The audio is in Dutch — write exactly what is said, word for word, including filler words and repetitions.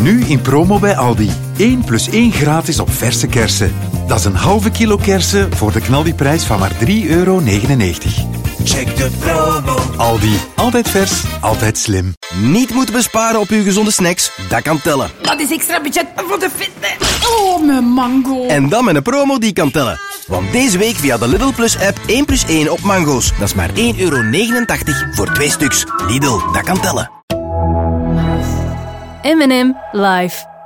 Nu in promo bij Aldi. één plus één gratis op verse kersen. Dat is een halve kilo kersen voor de knaldiprijs van maar drie euro negenennegentig. Check de promo. Aldi. Altijd vers, altijd slim. Niet moeten besparen op uw gezonde snacks? Dat kan tellen. Dat is extra budget voor de fitness. Oh, mijn mango. En dan met een promo die kan tellen. Want deze week via de Lidl Plus app één plus één op mango's. Dat is maar één euro negenentachtig voor twee stuks. Lidl, dat kan tellen. M en M live.